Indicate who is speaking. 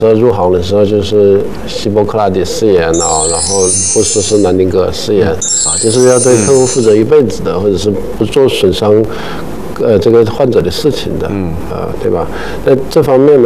Speaker 1: 入行的时候就是希波克拉底誓言啊，然后或者是南丁格尔誓言啊，就是要对客户负责一辈子的，或者是不做损伤这个患者的事情的，对吧？在这方面呢，